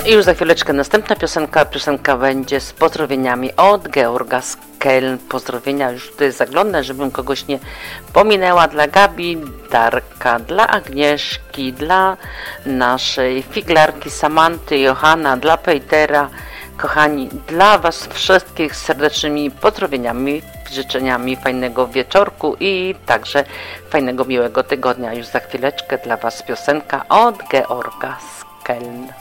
I już za chwileczkę następna piosenka będzie z pozdrowieniami od Georga z Keln. Pozdrowienia już tutaj zaglądnę, żebym kogoś nie pominęła. Dla Gabi, Darka, dla Agnieszki, dla naszej figlarki Samanty, Johanna, dla Petera. Kochani, dla Was wszystkich serdecznymi pozdrowieniami, życzeniami fajnego wieczorku i także fajnego, miłego tygodnia. Już za chwileczkę dla Was piosenka od Georga z Keln.